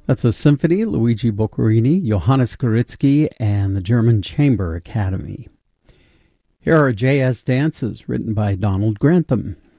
That's a symphony, Luigi Boccherini, Johannes Gorizki, and the German Chamber Academy. Here are jazz dances written by Donald Grantham.